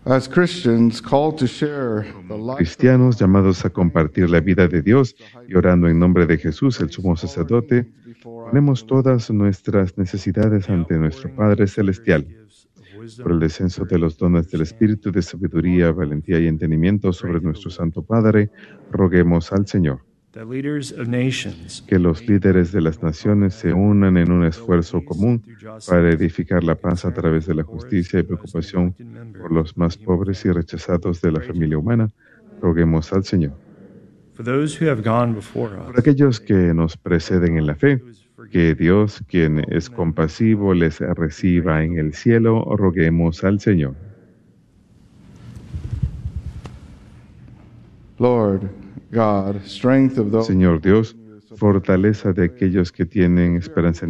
As Christians called to share the life Cristianos llamados a compartir la vida de Dios y orando en nombre de Jesús, el sumo sacerdote, ponemos todas nuestras necesidades ante nuestro Padre Celestial. Por el descenso de los dones del Espíritu de sabiduría, valentía y entendimiento sobre nuestro Santo Padre, roguemos al Señor. Que los líderes de las naciones se unan en un esfuerzo común para edificar la paz a través de la justicia y preocupación por los más pobres y rechazados de la familia humana, roguemos al Señor. Por aquellos que nos preceden en la fe, que Dios, quien es compasivo, les reciba en el cielo, roguemos al Señor. Lord God, strength of those Señor Dios, fortaleza de aquellos que tienen esperanza en